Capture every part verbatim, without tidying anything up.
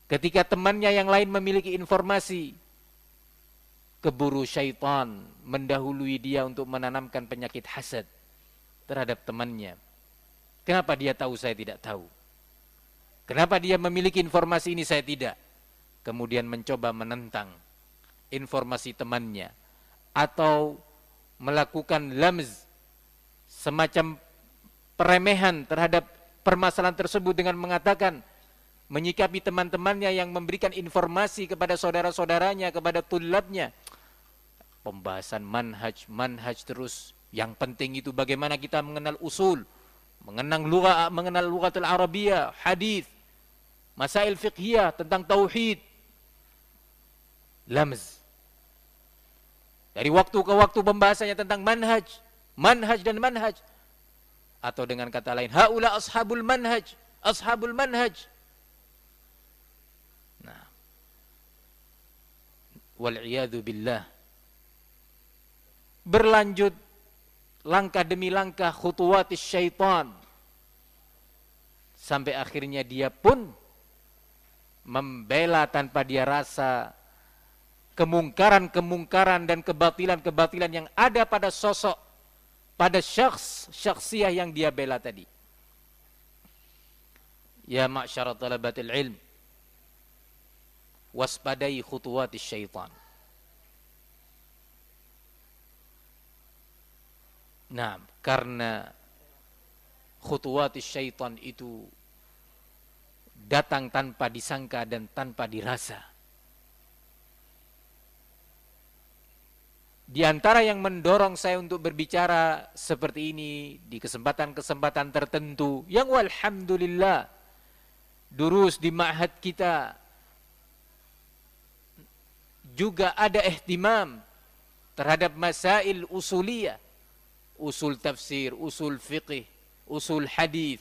Ketika temannya yang lain memiliki informasi, keburu syaitan mendahului dia untuk menanamkan penyakit hasad terhadap temannya. Kenapa dia tahu saya tidak tahu? Kenapa dia memiliki informasi ini saya tidak? Kemudian mencoba menentang informasi temannya atau melakukan lamz, semacam peremehan terhadap permasalahan tersebut dengan mengatakan, menyikapi teman-temannya yang memberikan informasi kepada saudara-saudaranya, kepada tulabnya, pembahasan manhaj, manhaj terus. Yang penting itu bagaimana kita mengenal usul, mengenal lugah, mengenal lughatul Arabiyah, hadis, masail fiqhiyah tentang tauhid. Lamz. Dari waktu ke waktu pembahasannya tentang manhaj, manhaj dan manhaj. Atau dengan kata lain, haula ashabul manhaj, ashabul manhaj. Nah, wal'iyadu billah. Berlanjut langkah demi langkah khutuwatis syaitan, sampai akhirnya dia pun membela tanpa dia rasa kemungkaran-kemungkaran dan kebatilan-kebatilan yang ada pada sosok, pada syakhs, syakhsiyah yang dia bela tadi. Ya ma'syara talabatil ilm, waspadai khutuwatis syaitan. Nah, karena khutuwatis syaitan itu datang tanpa disangka dan tanpa dirasa. Di antara yang mendorong saya untuk berbicara seperti ini di kesempatan-kesempatan tertentu, yang walhamdulillah durus di ma'had kita juga ada ihtimam terhadap masail usuliyah, usul tafsir, usul fiqh, usul hadis,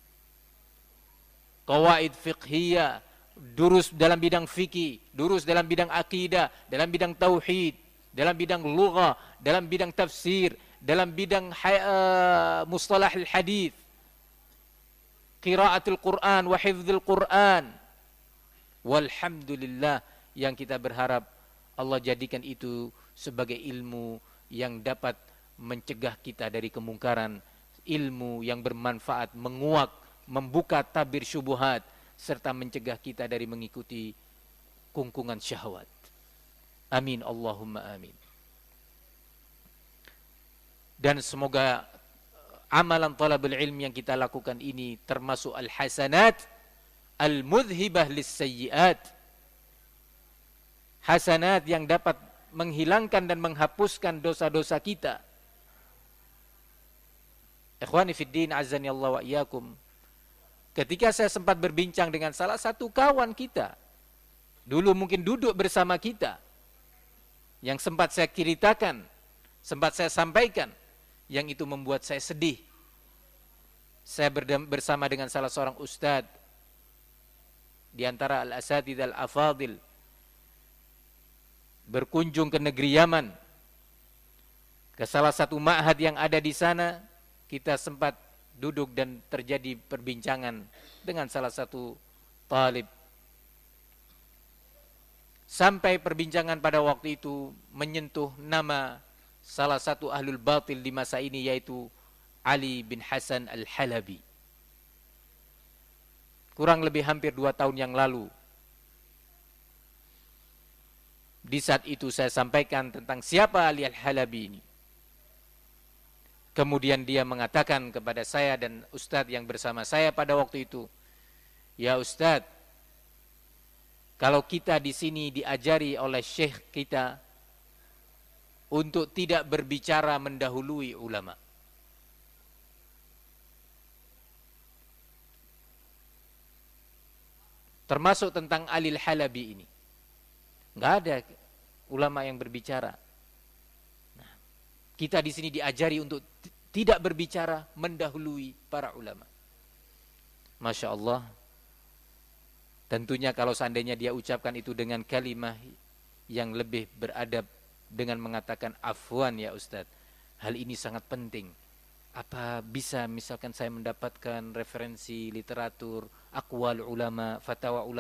qawaid fiqhiyah, durus dalam bidang fikih, durus dalam bidang akidah, dalam bidang tauhid, dalam bidang lugha, dalam bidang tafsir, dalam bidang uh, mustalah al-hadis, qiraatul Quran wa hifdzul Quran. Walhamdulillah, yang kita berharap Allah jadikan itu sebagai ilmu yang dapat mencegah kita dari kemungkaran, ilmu yang bermanfaat, menguak, membuka tabir syubhat, serta mencegah kita dari mengikuti kungkungan syahwat. Amin Allahumma amin. Dan semoga amalan talabul ilm yang kita lakukan ini termasuk al-hasanat al-mudhibah lis-sayyi'at, hasanat yang dapat menghilangkan dan menghapuskan dosa-dosa kita. Ikhwani fiddin, azani Allah wa iyyakum. Ketika saya sempat berbincang dengan salah satu kawan kita, dulu mungkin duduk bersama kita, yang sempat saya ceritakan, sempat saya sampaikan, yang itu membuat saya sedih. Saya bersama dengan salah seorang ustadz di antara al-asatidz al-afadil, berkunjung ke negeri Yaman, ke salah satu ma'had yang ada di sana. Kita sempat duduk dan terjadi perbincangan dengan salah satu talib. Sampai perbincangan pada waktu itu menyentuh nama salah satu ahlul batil di masa ini, yaitu Ali bin Hasan al-Halabi. Kurang lebih hampir dua tahun yang lalu. Di saat itu saya sampaikan tentang siapa Ali al-Halabi ini. Kemudian dia mengatakan kepada saya dan ustadz yang bersama saya pada waktu itu, ya ustadz, kalau kita di sini diajari oleh syekh kita untuk tidak berbicara mendahului ulama. Termasuk tentang Ali al-Halabi ini. Enggak ada ulama yang berbicara. Nah, kita di sini diajari untuk tidak berbicara mendahului para ulama. Masya Allah. Tentunya kalau seandainya dia ucapkan itu dengan kalimah yang lebih beradab, dengan mengatakan afwan ya Ustaz, hal ini sangat penting. Apa bisa misalkan saya mendapatkan referensi literatur, aqwal ulama, fatwa ulama